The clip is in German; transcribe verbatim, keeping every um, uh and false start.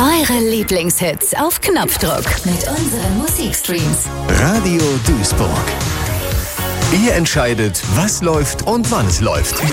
Eure Lieblingshits auf Knopfdruck mit unseren Musikstreams. Radio Duisburg. Ihr entscheidet, was läuft und wann es läuft.